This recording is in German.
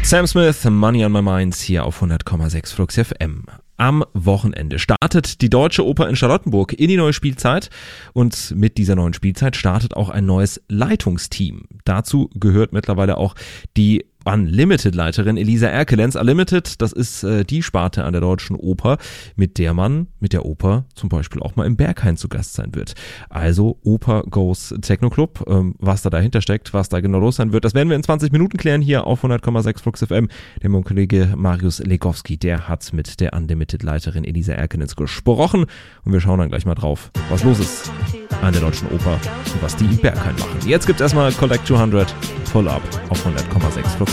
Sam Smith, Money on My Mind hier auf 100,6 Flux FM. Am Wochenende startet die Deutsche Oper in Charlottenburg in die neue Spielzeit und mit dieser neuen Spielzeit startet auch ein neues Leitungsteam. Dazu gehört mittlerweile auch die Unlimited-Leiterin Elisa Erkelenz. Unlimited, das ist die Sparte an der Deutschen Oper, mit der man mit der Oper zum Beispiel auch mal im Berghain zu Gast sein wird. Also Oper Goes Techno Club, was da dahinter steckt, was da genau los sein wird, das werden wir in 20 Minuten klären hier auf 100,6 Flux FM. Der Kollege Marius Legowski, der hat mit der Unlimited-Leiterin Elisa Erkelenz gesprochen und wir schauen dann gleich mal drauf, was los ist an der Deutschen Oper und was die im Berghain machen. Jetzt gibt's erstmal Collect 200 Pull Up auf 100,6 Flux.